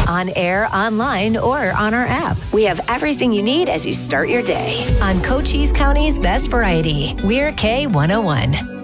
on air, online, or on our app. We have everything you need as you start your day. On Cochise County's Best Variety, we're K101.